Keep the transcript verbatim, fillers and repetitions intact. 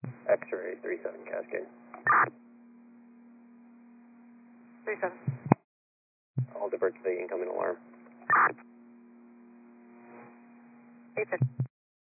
X-ray three seven Cascade. three seven. I'll divert to the incoming alarm. eight fifty.